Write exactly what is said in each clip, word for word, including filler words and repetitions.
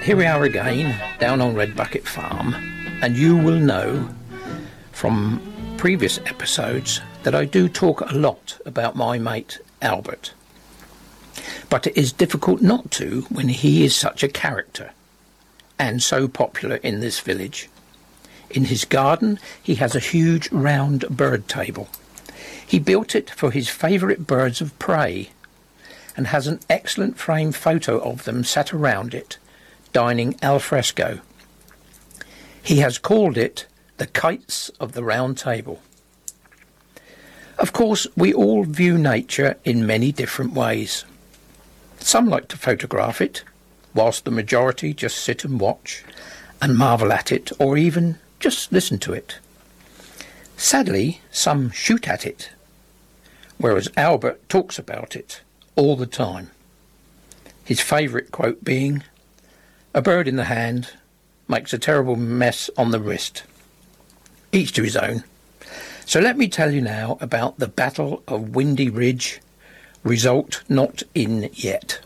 Here we are again, down on Red Bucket Farm, and you will know from previous episodes that I do talk a lot about my mate Albert. But it is difficult not to when he is such a character, and so popular in this village. In his garden he has a huge round bird table. He built it for his favourite birds of prey, and has an excellent framed photo of them sat around it, dining al fresco. He has called it the Kites of the Round Table. Of course, we all view nature in many different ways. Some like to photograph it, whilst the majority just sit and watch and marvel at it, or even just listen to it. Sadly, some shoot at it, whereas Albert talks about it all the time. His favourite quote being, "A bird in the hand makes a terrible mess on the wrist." Each to his own. So let me tell you now about the Battle of Windy Ridge, result not in yet.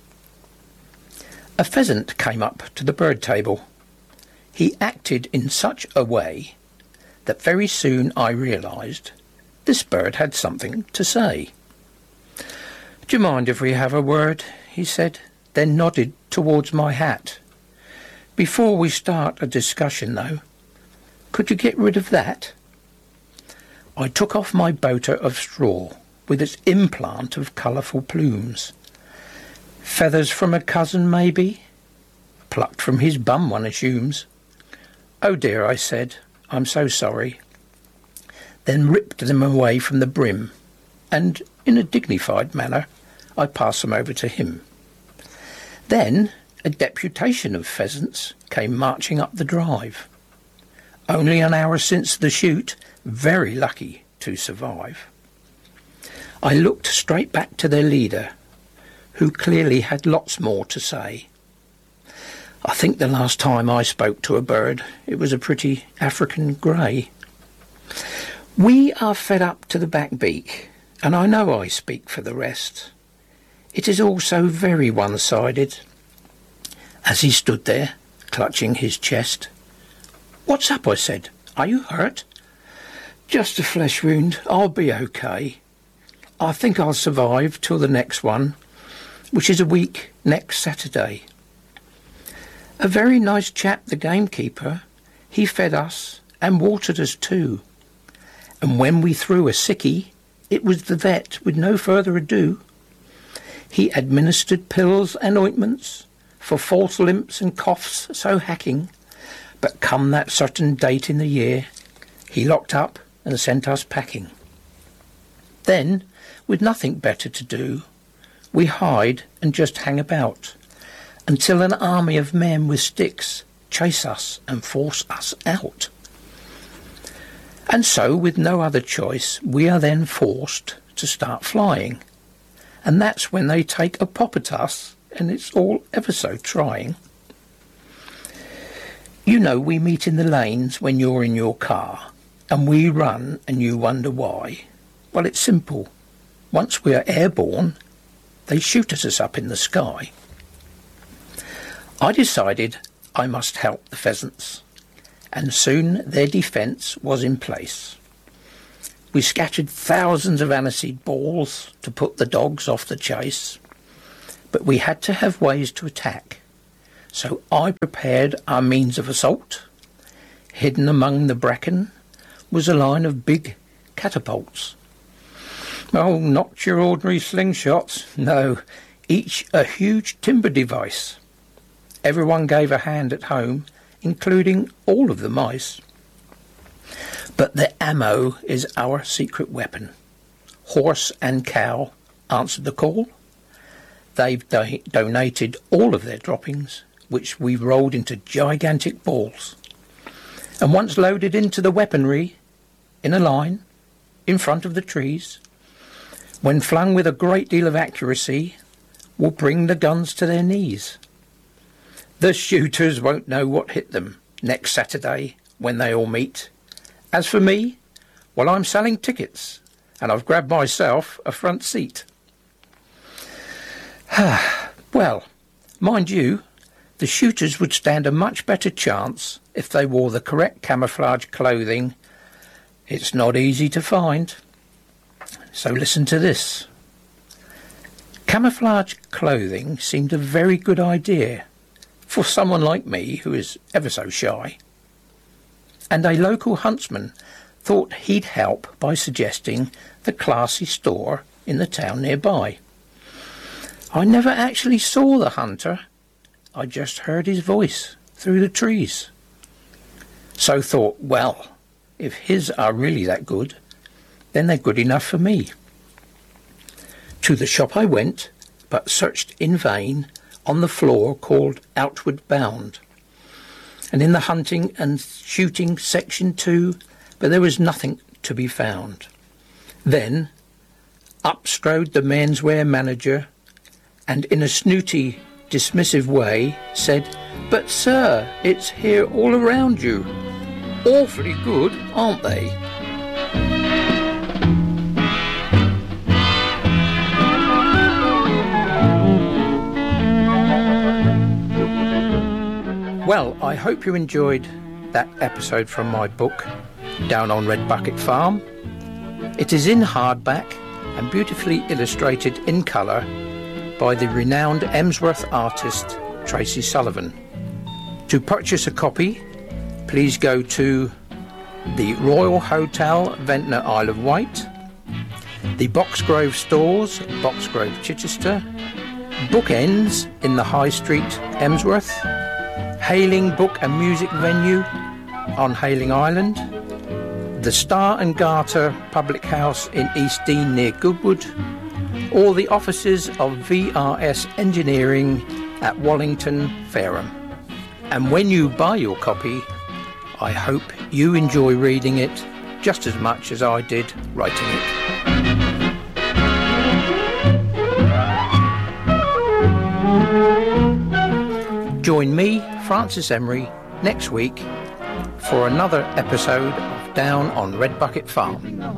A pheasant came up to the bird table. He acted in such a way that very soon I realised this bird had something to say. "Do you mind if we have a word?" he said, then nodded towards my hat. "Before we start a discussion, though, could you get rid of that?" I took off my boater of straw with its implant of colourful plumes. Feathers from a cousin, maybe? Plucked from his bum, one assumes. "Oh dear," I said, "I'm so sorry." Then ripped them away from the brim, and in a dignified manner I passed them over to him. Then a deputation of pheasants came marching up the drive. Only an hour since the shoot, very lucky to survive. I looked straight back to their leader, who clearly had lots more to say. I think the last time I spoke to a bird, it was a pretty African grey. We are fed up to the back beak, and I know I speak for the rest. It is all so very one-sided. As he stood there, clutching his chest. "What's up?" I said. "Are you hurt?" "Just a flesh wound. I'll be okay. I think I'll survive till the next one, which is a week next Saturday." A very nice chap, the gamekeeper. He fed us and watered us too. And when we threw a sickie, it was the vet with no further ado. He administered pills and ointments for false limps and coughs so hacking, but come that certain date in the year, he locked up and sent us packing. Then, with nothing better to do, we hide and just hang about, until an army of men with sticks chase us and force us out. And so, with no other choice, we are then forced to start flying, and that's when they take a pop at us, and it's all ever so trying. You know, we meet in the lanes when you're in your car, and we run and you wonder why. Well, it's simple. Once we are airborne, they shoot at us up in the sky. I decided I must help the pheasants, and soon their defence was in place. We scattered thousands of aniseed balls to put the dogs off the chase, but we had to have ways to attack, so I prepared our means of assault. Hidden among the bracken was a line of big catapults. Oh, not your ordinary slingshots, no, each a huge timber device. Everyone gave a hand at home, including all of the mice. But the ammo is our secret weapon. Horse and cow answered the call. They've do- donated all of their droppings, which we rolled into gigantic balls. And once loaded into the weaponry, in a line, in front of the trees, when flung with a great deal of accuracy, will bring the guns to their knees. The shooters won't know what hit them next Saturday when they all meet. As for me, well, I'm selling tickets, and I've grabbed myself a front seat. Well, mind you, The shooters would stand a much better chance if they wore the correct camouflage clothing. It's not easy to find. So listen to this. Camouflage clothing seemed a very good idea for someone like me who is ever so shy. And a local huntsman thought he'd help by suggesting the classy store in the town nearby. I never actually saw the hunter. I just heard his voice through the trees. So thought, well, if his are really that good, then they're good enough for me. To the shop I went, but searched in vain on the floor called Outward Bound, and in the hunting and shooting section too, but there was nothing to be found. Then up strode the menswear manager, and in a snooty, dismissive way said, "But sir, it's here all around you. Awfully good, aren't they?" Well, I hope you enjoyed that episode from my book, Down on Red Bucket Farm. It is in hardback and beautifully illustrated in colour by the renowned Emsworth artist Tracy Sullivan. To purchase a copy, please go to the Royal Hotel, Ventnor, Isle of Wight, the Boxgrove Stores, Boxgrove, Chichester, Bookends in the High Street, Emsworth, Hayling Book and Music Venue on Hayling Island, the Star and Garter Public House in East Dean near Goodwood, or the offices of V R S Engineering at Wallington, Fareham. And when you buy your copy, I hope you enjoy reading it just as much as I did writing it. Join me, Francis Emery, next week for another episode of Down on Red Bucket Farm.